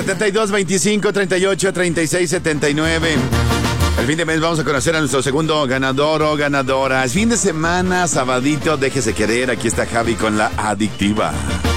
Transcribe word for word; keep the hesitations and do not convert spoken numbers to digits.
setenta y dos, veinticinco, treinta y ocho, treinta y seis, setenta y nueve. El fin de mes vamos a conocer a nuestro segundo ganador o ganadora. Es fin de semana, sabadito, déjese querer. Aquí está Javi con la adictiva.